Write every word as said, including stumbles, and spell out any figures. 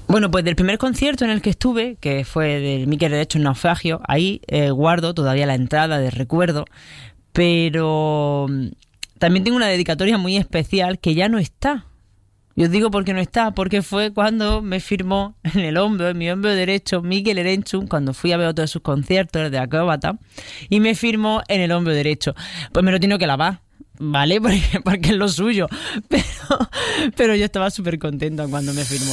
Bueno, pues del primer concierto en el que estuve, que fue del Mikel Erentxun Naufragio, ahí eh, guardo todavía la entrada de recuerdo, pero también tengo una dedicatoria muy especial que ya no está. Y os digo por qué no está, porque fue cuando me firmó en el hombro, en mi hombro derecho, Mikel Erentxun, cuando fui a ver otro de sus conciertos, el de Acróbata, y me firmó en el hombro derecho. Pues me lo tengo que lavar, ¿vale? Porque, porque es lo suyo. Pero, pero yo estaba súper contenta cuando me firmó.